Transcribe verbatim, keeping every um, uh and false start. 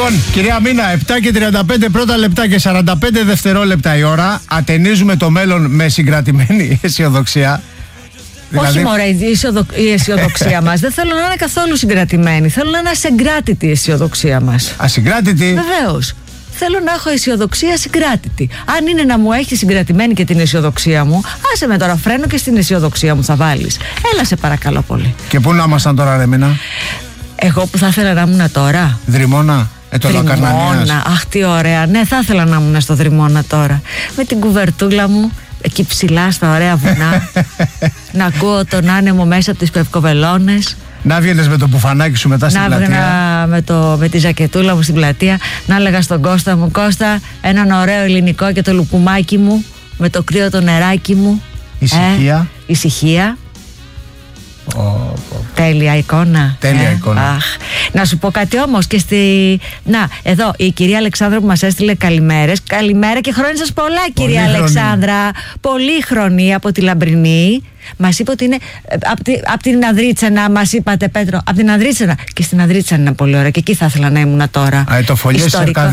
Λοιπόν, κυρία Μίνα, επτά και τριάντα πέντε πρώτα λεπτά και σαράντα πέντε δευτερόλεπτα η ώρα. Ατενίζουμε το μέλλον με συγκρατημένη αισιοδοξία. Δηλαδή... Όχι μωρέ, η, αισιοδο... η αισιοδοξία μας δεν θέλω να είναι καθόλου συγκρατημένη. Θέλω να είναι ασυγκράτητη η αισιοδοξία μας. Ασυγκράτητη. Βεβαίως. Θέλω να έχω αισιοδοξία συγκράτητη. Αν είναι να μου έχει συγκρατημένη και την αισιοδοξία μου, άσε με τώρα, φρένο και στην αισιοδοξία μου θα βάλεις. Έλα σε παρακαλώ πολύ. Και πού να ήμασταν τώρα, ρε Μίνα? Εγώ που θα ήθελα να ήμουν τώρα. Δρυμώνα. Ε, το Δρυμώνα. Αχ, τι ωραία. Ναι, θα ήθελα να ήμουν στο Δρυμώνα τώρα. Με την κουβερτούλα μου, εκεί ψηλά στα ωραία βουνά. Να ακούω τον άνεμο μέσα από τις πευκοβελώνες. Να βγαίνεις με το μπουφανάκι σου μετά στην να πλατεία. Να με, το, με τη ζακετούλα μου στην πλατεία. Να έλεγα στον Κώστα μου, Κώστα, έναν ωραίο ελληνικό και το λουκουμάκι μου, με το κρύο το νεράκι μου. Ησυχία. Ε, ησυχία. Oh, oh. Τέλεια εικόνα. Τέλεια ε, εικόνα. Αχ. Να σου πω κάτι όμως και στη... Να, εδώ η κυρία Αλεξάνδρα που μας έστειλε καλημέρες. Καλημέρα και χρόνια σας πολλά, κυρία Πολύ Αλεξάνδρα. Πολύ χρονή από τη Λαμπρινή. Μας είπε ότι είναι από τη, απ την Ανδρίτσανα. Μας είπατε, Πέτρο, από την Ανδρίτσανα. Και στην Ανδρίτσανα είναι πολύ ωραία. Και εκεί θα ήθελα να ήμουν τώρα. Α, το φωλιέ της Αρκαδίας.